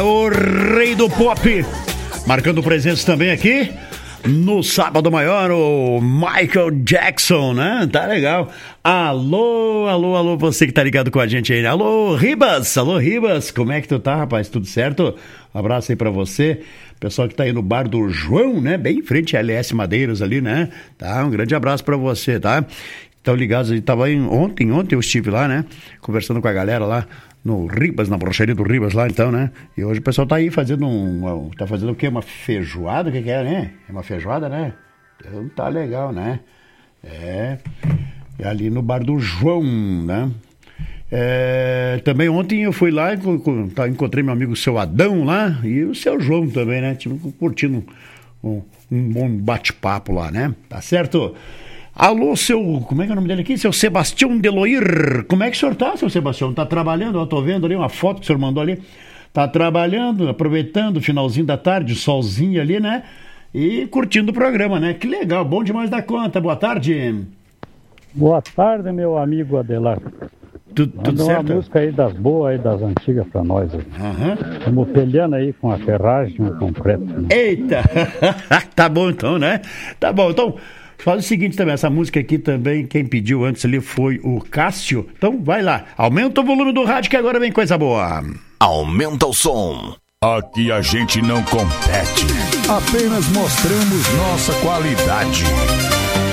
o rei do pop. Marcando presença também aqui no Sábado Maior, o Michael Jackson, né? Tá legal. Alô, você que tá ligado com a gente aí. Alô, Ribas, como é que tu tá, rapaz? Tudo certo? Um abraço aí pra você. Pessoal que tá aí no bar do João, né? Bem em frente à LS Madeiros ali, né? Tá, um grande abraço pra você, tá? Estão ligados aí, tava aí ontem eu estive lá, né? Conversando com a galera lá no Ribas, na brocheria do Ribas lá, então, né? E hoje o pessoal tá aí fazendo tá fazendo o quê? Uma feijoada? O que é, né? É uma feijoada, né? Então tá legal, né? É ali no bar do João, né? Também ontem eu fui lá, encontrei meu amigo seu Adão lá e o seu João também, né? Tive curtindo um bom bate-papo lá, né? Tá certo? Alô, como é que é o nome dele aqui? Seu Sebastião Deloir. Como é que o senhor tá, seu Sebastião? Tá trabalhando? Eu tô vendo ali uma foto que o senhor mandou ali. Tá trabalhando, aproveitando o finalzinho da tarde, solzinho ali, né? E curtindo o programa, né? Que legal, bom demais da conta. Boa tarde. Boa tarde, meu amigo Adelar. Tudo certo? Uma música aí das boas, aí das antigas pra nós. Estamos peleando aí com a ferragem e o concreto. Né? Eita! Tá bom então, né? Tá bom, então... Fala o seguinte também, essa música aqui também, quem pediu antes ali foi o Cássio. Então vai lá, aumenta o volume do rádio que agora vem coisa boa. Aumenta o som. Aqui a gente não compete, apenas mostramos nossa qualidade.